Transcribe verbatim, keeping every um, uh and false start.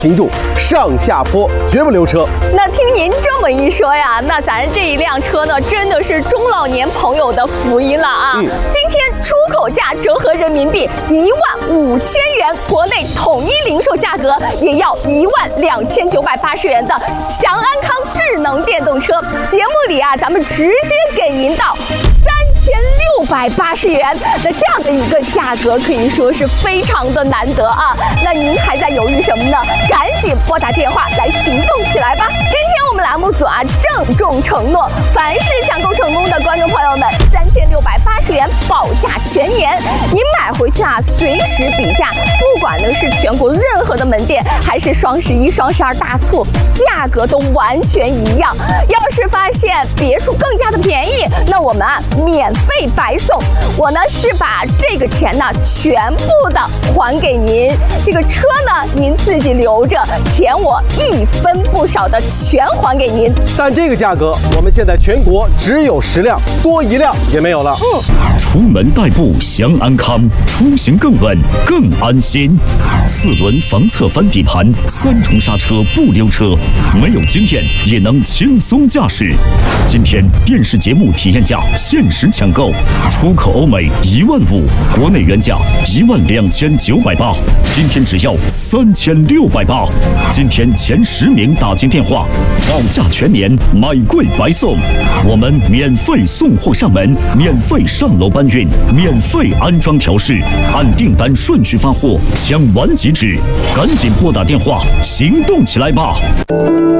停住，上下坡绝不溜车。 那听您这么一说呀，那咱这一辆车呢，真的是中老年朋友的福音了啊！嗯、今天出口价折合人民币一万五千元，国内统一零售价格也要一万两千九百八十元的祥安康智能电动车，节目里啊，咱们直接给您到三千六百八十元。那这样的一个价格可以说是非常的难得啊！那您还在犹豫什么呢？赶紧拨打电话来行动起来吧！今天我们栏目组啊郑重承诺，凡是抢购成功的观众朋友们，三千六百八十元保价全年。您买回去啊，随时比价，不管呢是全国任何的门店，还是双十一、双十二大促，价格都完全一样。要是发现别处更加的便宜，那我们啊免费白送。我呢是把这个钱呢全部的还给您，这个车呢您自己留着，钱我一分不少的全还给您。 但这个价格，我们现在全国只有十辆，多一辆也没有了。 嗯，出门代步祥安康，出行更稳更安心。四轮防侧翻底盘，三重刹车不溜车，没有经验也能轻松驾驶。今天电视节目体验价限时抢购，出口欧美一万五，国内原价一万两千九百八，今天只要三千六百八。今天前十名打进电话，保价全年，买贵白送。我们免费送货上门，免费上楼搬运，免费安装调试，按订单顺序发货，抢完即止。赶紧拨打电话，行动起来吧！